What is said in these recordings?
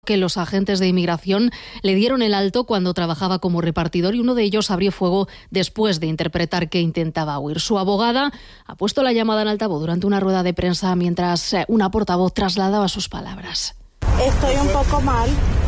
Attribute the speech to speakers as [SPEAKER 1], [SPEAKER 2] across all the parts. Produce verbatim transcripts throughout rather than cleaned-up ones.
[SPEAKER 1] que los agentes de inmigración le dieron el alto cuando trabajaba como repartidor y uno de ellos abrió fuego después de interpretar que intentaba huir. Su abogada ha puesto la llamada en altavoz durante una rueda de prensa mientras una portavoz trasladaba sus palabras.
[SPEAKER 2] Estoy un poco mal.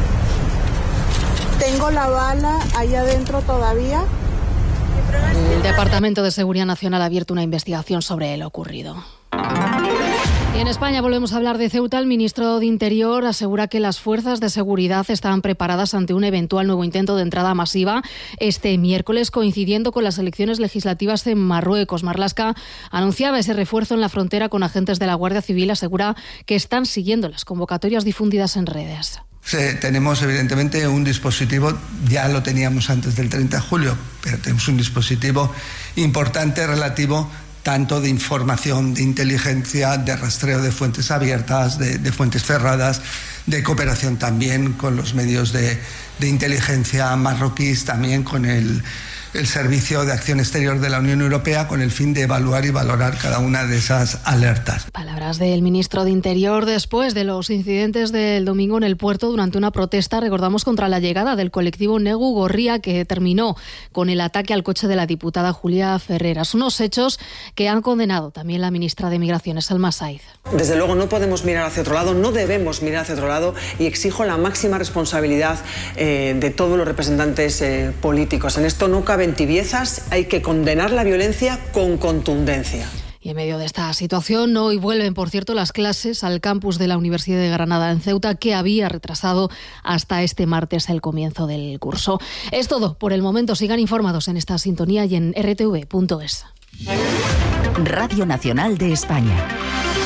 [SPEAKER 2] Tengo la bala ahí adentro todavía.
[SPEAKER 1] El Departamento de Seguridad Nacional ha abierto una investigación sobre lo ocurrido. Y en España volvemos a hablar de Ceuta. El ministro de Interior asegura que las fuerzas de seguridad estaban preparadas ante un eventual nuevo intento de entrada masiva este miércoles, coincidiendo con las elecciones legislativas en Marruecos. Marlaska anunciaba ese refuerzo en la frontera con agentes de la Guardia Civil. Asegura que están siguiendo las convocatorias difundidas en redes.
[SPEAKER 3] Sí, tenemos evidentemente un dispositivo, ya lo teníamos antes del treinta de julio, pero tenemos un dispositivo importante relativo tanto de información, de inteligencia, de rastreo de fuentes abiertas, de, de fuentes cerradas, de cooperación también con los medios de, de inteligencia marroquíes, también con el, el Servicio de Acción Exterior de la Unión Europea, con el fin de evaluar y valorar cada una de esas alertas.
[SPEAKER 1] Palabras del ministro de Interior después de los incidentes del domingo en el puerto durante una protesta, recordamos, contra la llegada del colectivo Negu Gorria, que terminó con el ataque al coche de la diputada Julia Ferreras. Unos hechos que han condenado también la ministra de Migraciones, Salma Said.
[SPEAKER 4] Desde luego no podemos mirar hacia otro lado, no debemos mirar hacia otro lado y exijo la máxima responsabilidad eh, de todos los representantes eh, políticos. En esto no caben tibiezas, hay que condenar la violencia con contundencia.
[SPEAKER 1] Y en medio de esta situación, hoy vuelven, por cierto, las clases al campus de la Universidad de Granada en Ceuta, que había retrasado hasta este martes el comienzo del curso. Es todo por el momento. Sigan informados en esta sintonía y en r t v punto es.
[SPEAKER 5] Radio Nacional de España.